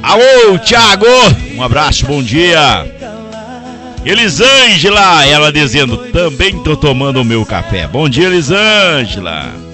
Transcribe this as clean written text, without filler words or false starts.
Alô, Thiago, um abraço, bom dia. Elisângela, ela dizendo, também tô tomando o meu café. Bom dia, Elisângela.